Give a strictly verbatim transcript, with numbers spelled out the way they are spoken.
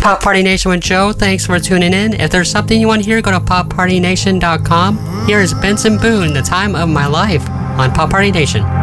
Pop Party Nation with Joe. Thanks for tuning in. If there's something you want to hear, go to pop party nation dot com. Here is Benson Boone, The Time of My Life, on Pop Party Nation.